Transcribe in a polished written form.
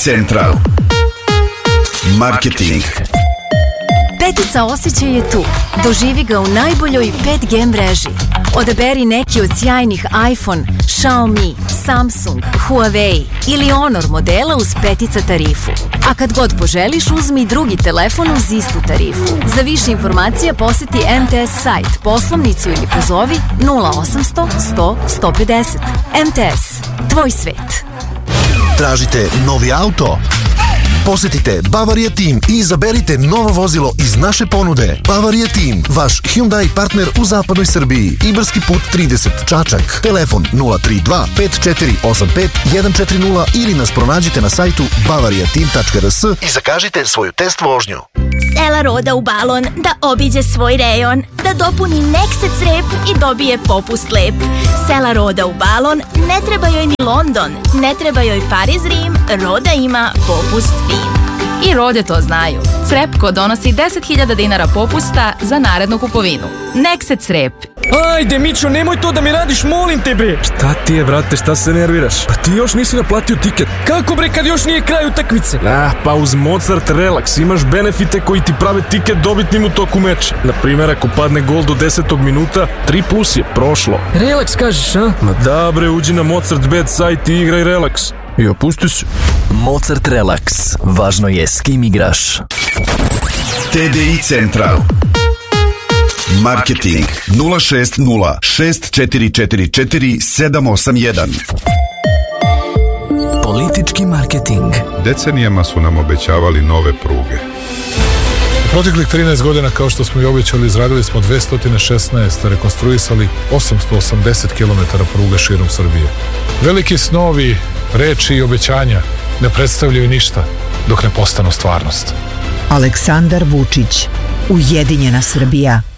Central Marketing. Petica osjećaj je tu. Doživi ga u najboljoj 5G mreži. Odaberi neki od sjajnih iPhone, Xiaomi, Samsung, Huawei ili Honor modela uz petica tarifu. A kad god poželiš, uzmi drugi telefon uz istu tarifu. Za više informacija poseti MTS sajt, poslovnicu ili pozovi 0800 100 150. MTS. Tvoj svet. Tražite novi auto? Posetite Bavaria Team i izaberite novo vozilo iz naše ponude. Bavaria Team, vaš Hyundai partner u zapadnoj Srbiji. Ibarski put 30, Čačak. Telefon 032 5485 140 ili nas pronađite na sajtu bavariateam.rs i zakažite svoju test vožnju. Sela roda u balon da obiđe svoj rejon, da dopuni Nexet rep i dobije popust lep. Sela roda u balon, ne treba joj ni London, ne treba joj Pariz, Rim, roda ima popust fin. I rode to znaju. Crepko donosi 10.000 dinara popusta za narednu kupovinu. Nexet Srep. Ajde, Mićo, nemoj to da mi radiš, molim te, bre. Šta ti je, brate, šta se nerviraš? Pa ti još nisi naplatio tiket. Kako, bre, kad još nije kraj utakmice? Pa uz Mozart Relax imaš benefite koji ti prave tiket dobitnim u toku meča. Naprimjer, ako padne gol do 10. minuta, 3+ je prošlo. Relax kažeš, a? Ma da, bre, uđi na Mozart Bet sajt i igraj Relax. I opusti se. Mozart Relax. Važno je s kim igraš. TDI Central Marketing 060 6444 781. Politički marketing. Decenijama su nam obećavali nove pruge. U proteklih 13 godina, kao što smo i obećali, izradili smo 216, rekonstruisali 880 km pruga širom Srbije. Veliki snovi, reči i obećanja ne predstavljaju ništa dok ne postanu stvarnost. Aleksandar Vučić, Ujedinjena Srbija.